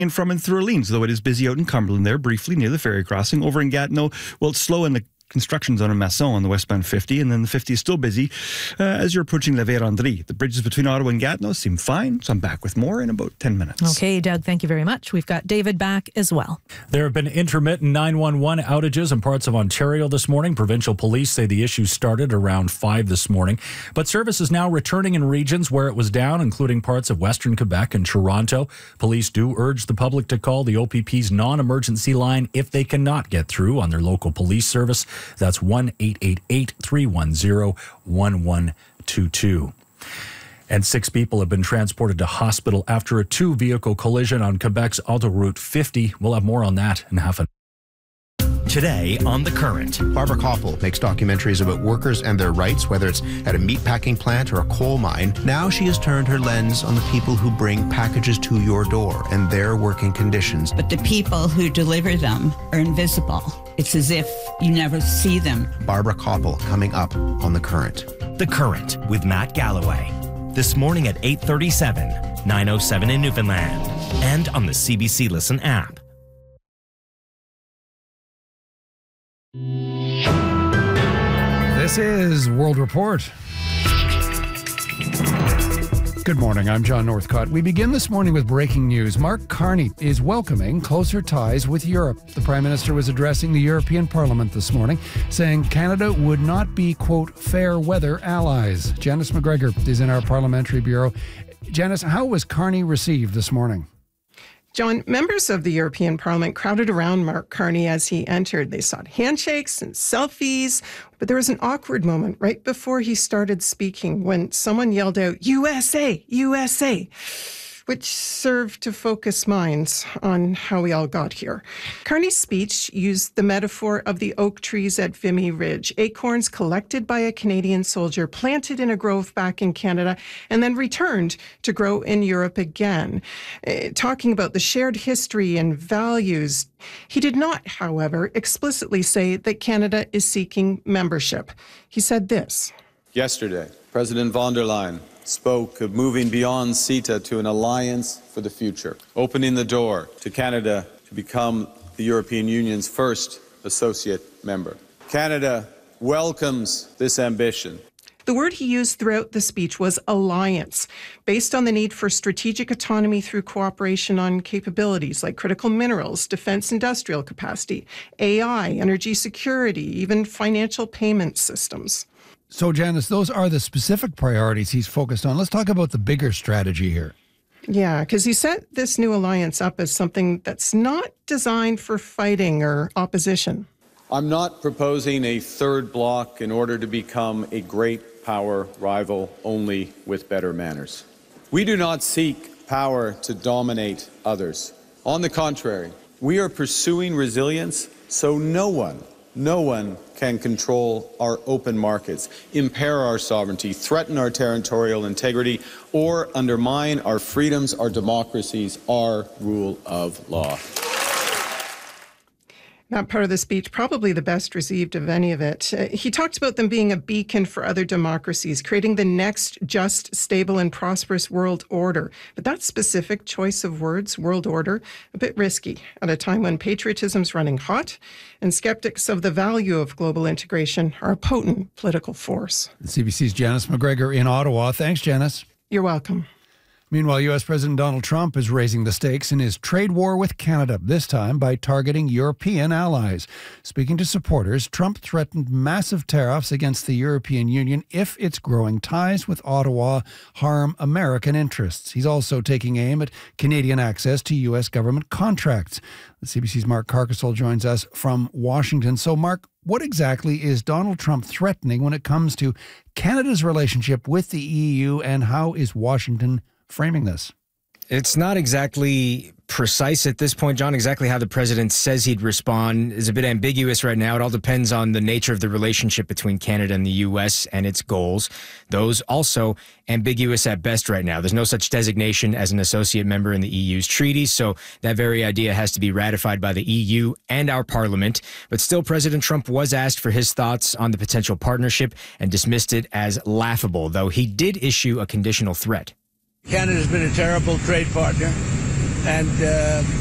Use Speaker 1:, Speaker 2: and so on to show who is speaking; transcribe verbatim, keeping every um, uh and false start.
Speaker 1: in from and through Orleans, though it is busy out in Cumberland there, briefly near the ferry crossing. Over in Gatineau, well, it's slow in the construction zone in Masson on the westbound fifty, and then the fifty is still busy uh, as you're approaching La Vérendrye. The bridges between Ottawa and Gatineau seem fine, so I'm back with more in about ten minutes.
Speaker 2: Okay, Doug, thank you very much. We've got David back as well.
Speaker 3: There have been intermittent nine one one outages in parts of Ontario this morning. Provincial police say the issue started around five this morning, but service is now returning in regions where it was down, including parts of Western Quebec and Toronto. Police do urge the public to call the O P P's non-emergency line if they cannot get through on their local police service. That's one eight eight eight, three one zero, one one two two. And six people have been transported to hospital after a two-vehicle collision on Quebec's Autoroute fifty. We'll have more on that in half an hour.
Speaker 4: Today on The Current.
Speaker 5: Barbara Koppel makes documentaries about workers and their rights, whether it's at a meatpacking plant or a coal mine. Now she has turned her lens on the people who bring packages to your door and their working conditions.
Speaker 6: But the people who deliver them are invisible. It's as if you never see them.
Speaker 5: Barbara Koppel coming up on The Current.
Speaker 4: The Current with Matt Galloway. This morning at eight thirty-seven, nine oh seven in Newfoundland, and on the C B C Listen app.
Speaker 7: This is World Report. Good morning, I'm John Northcott. We begin this morning with breaking news. Mark Carney is welcoming closer ties with Europe. The Prime Minister was addressing the European Parliament this morning, saying Canada would not be, quote, fair weather allies. Janice McGregor is in our Parliamentary Bureau. Janice, how was Carney received this morning?
Speaker 8: John, members of the European Parliament crowded around Mark Carney as he entered. They sought handshakes and selfies, but there was an awkward moment right before he started speaking when someone yelled out, U S A, U S A, which served to focus minds on how we all got here. Carney's speech used the metaphor of the oak trees at Vimy Ridge, acorns collected by a Canadian soldier, planted in a grove back in Canada, and then returned to grow in Europe again. Uh, talking about the shared history and values, he did not, however, explicitly say that Canada is seeking membership. He said this.
Speaker 9: Yesterday, President von der Leyen spoke of moving beyond CETA to an alliance for the future, opening the door to Canada to become the European Union's first associate member. Canada welcomes this ambition.
Speaker 8: The word he used throughout the speech was alliance, based on the need for strategic autonomy through cooperation on capabilities like critical minerals, defense industrial capacity, A I, energy security, even financial payment systems.
Speaker 7: So, Janice, those are the specific priorities he's focused on. Let's talk about the bigger strategy here.
Speaker 8: Yeah, because he set this new alliance up as something that's not designed for fighting or opposition.
Speaker 9: I'm not proposing a third bloc in order to become a great power rival only with better manners. We do not seek power to dominate others. On the contrary, we are pursuing resilience so no one No one can control our open markets, impair our sovereignty, threaten our territorial integrity, or undermine our freedoms, our democracies, our rule of law.
Speaker 8: That part of the speech, probably the best received of any of it. Uh, he talked about them being a beacon for other democracies, creating the next just, stable, and prosperous world order. But that specific choice of words, world order, a bit risky at a time when patriotism's running hot and skeptics of the value of global integration are a potent political force.
Speaker 7: C B C's Janice McGregor in Ottawa. Thanks, Janice.
Speaker 8: You're welcome.
Speaker 7: Meanwhile, U S President Donald Trump is raising the stakes in his trade war with Canada, this time by targeting European allies. Speaking to supporters, Trump threatened massive tariffs against the European Union if its growing ties with Ottawa harm American interests. He's also taking aim at Canadian access to U S government contracts. The C B C's Mark Carcassol joins us from Washington. So, Mark, what exactly is Donald Trump threatening when it comes to Canada's relationship with the E U, and how is Washington framing this?
Speaker 10: It's not exactly precise at this point, John. Exactly how the president says he'd respond is a bit ambiguous right now. It all depends on the nature of the relationship between Canada and the U S and its goals. Those also ambiguous at best right now. There's no such designation as an associate member in the E U's treaties, so that very idea has to be ratified by the E U and our parliament. But still, President Trump was asked for his thoughts on the potential partnership and dismissed it as laughable, though he did issue a conditional threat.
Speaker 11: Canada's been a terrible trade partner. and uh,